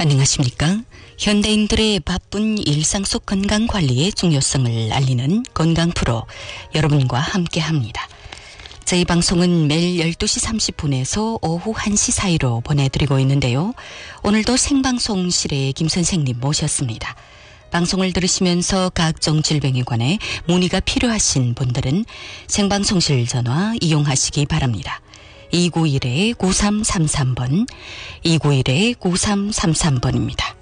안녕하십니까? 현대인들의 바쁜 일상 속 건강관리의 중요성을 알리는 건강 프로 여러분과 함께합니다. 저희 방송은 매일 12시 30분에서 오후 1시 사이로 보내드리고 있는데요. 오늘도 생방송실에 김 선생님 모셨습니다. 방송을 들으시면서 각종 질병에 관해 문의가 필요하신 분들은 생방송실 전화 이용하시기 바랍니다. 291-9333번, 291-9333번입니다.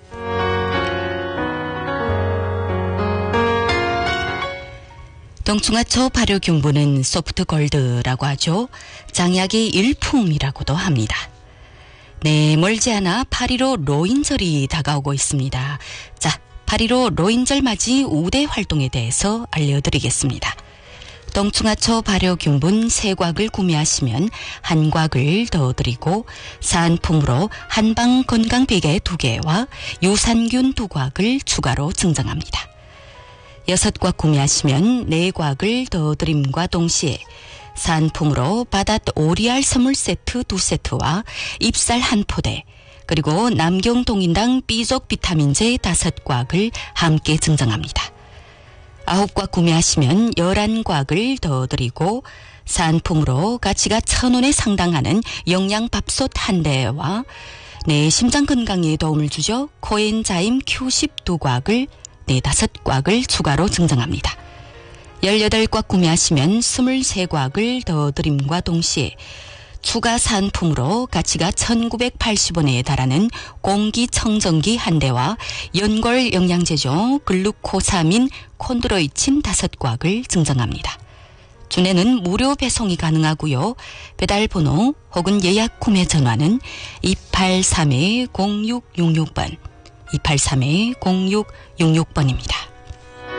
동충하초 발효균분은 소프트 골드라고 하죠. 장약의 일품이라고도 합니다. 네, 멀지 않아 8.15 로인절이 다가오고 있습니다. 자, 8.15 로인절 맞이 우대 활동에 대해서 알려드리겠습니다. 동충하초 발효균분 3곽을 구매하시면 1곽을 더 드리고 사은품으로 한방 건강베개 2개와 유산균 2곽을 추가로 증정합니다. 6곽 구매하시면 4곽을 더 드림과 동시에 사은품으로 바닷 오리알 선물 세트 2세트와 잎살 1포대 그리고 남경동인당 B족 비타민제 5곽을 함께 증정합니다. 9곽 구매하시면 11곽을 더 드리고 사은품으로 가치가 1,000원에 상당하는 영양밥솥 1대와 내 심장 건강에 도움을 주죠. 코엔자임 Q10 2곽을 5곽을 추가로 증정합니다. 18곽 구매하시면 23곽을 더 드림과 동시에 추가 사은품으로 가치가 1,980원에 달하는 공기청정기 1대와 연골 영양제죠. 글루코사민 콘드로이친 5곽을 증정합니다. 주내는 무료 배송이 가능하고요. 배달번호 혹은 예약 구매 전화는 283-0666번, 283-0666번입니다.